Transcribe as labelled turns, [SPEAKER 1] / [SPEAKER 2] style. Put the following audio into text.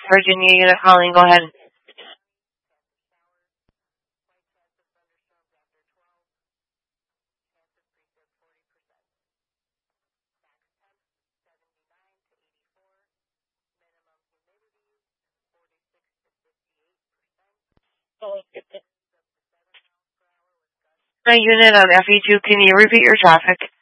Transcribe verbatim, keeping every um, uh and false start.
[SPEAKER 1] Virginia unit calling. Go ahead. My unit on F E two, can you repeat your traffic?